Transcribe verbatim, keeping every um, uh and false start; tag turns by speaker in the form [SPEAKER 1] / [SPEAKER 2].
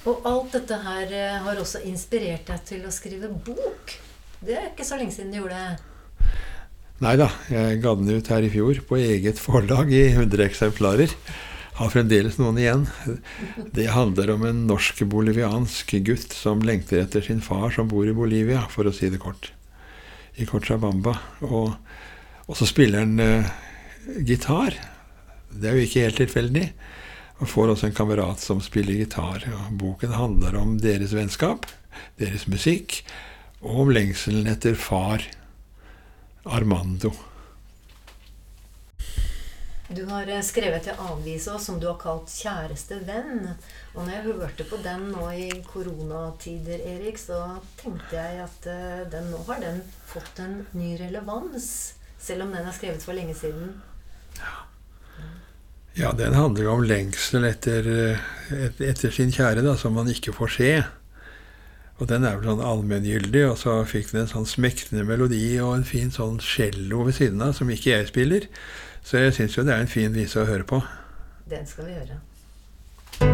[SPEAKER 1] Og alt dette her eh, har også inspirert deg til å skrive bok. Det er ikke så lenge siden du gjorde det.
[SPEAKER 2] Neida, jeg ga den ut her i fjor på eget forlag i hundre eksemplarer. Har fremdeles noen igjen. Det handler om en norsk-boliviansk gutt som lengter etter sin far som bor i Bolivia, for å si det kort. I Cochabamba. Og, og så spiller han eh, gitar. Det er jo ikke helt tilfeldig. Og får også en kamerat som spiller gitar. Og boken handler om deres vennskap, deres musikk, og om lengselen etter far Armando.
[SPEAKER 1] Du har skrevet til avisa som du har kalt kjæreste venn. Og når jeg hørte på den nå i koronatider, Erik, så tenkte jeg at uh, den, nå har den fått en ny relevans, selv om den er skrevet for lenge siden.
[SPEAKER 2] Ja, ja den handler om lengsel etter, et, etter sin kjære, da, som man ikke får se. Og den er vel sånn allmenngyldig, og så fikk den en sånn smektende melodi og en fin sånn cello ved siden av, som ikke jeg spiller. Så jeg synes jo det er en fin vise å høre på.
[SPEAKER 1] Den skal vi høre.